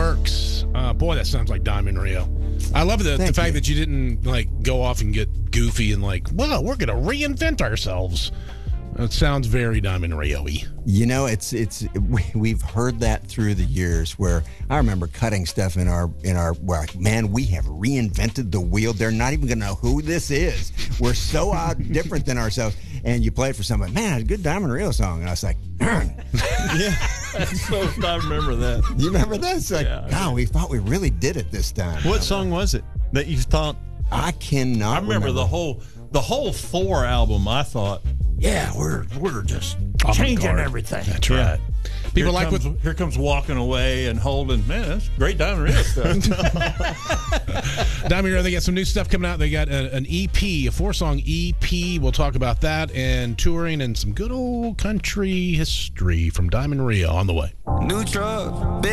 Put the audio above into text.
Works. Boy, that sounds like Diamond Rio. I love the fact that you didn't go off and get goofy and well, we're going to reinvent ourselves. It sounds very Diamond Rio-y. We've heard that through the years where I remember cutting stuff in our man, we have reinvented the wheel. They're not even going to know who this is. We're so different than ourselves. And you play it for somebody, man, it's a good Diamond Rio song. And I was like, yeah. So I remember that. You remember that? It's like, we thought we really did it this time. What song was it that you thought? I cannot. I remember the whole 4 album. I thought, yeah, we're just changing everything. That's right. People here comes Walking Away and Holding. Man, that's great Diamond Rio stuff. Diamond Rio, they got some new stuff coming out. They got an EP, a 4-song EP. We'll talk about that and touring and some good old country history from Diamond Rio on the way. New truck.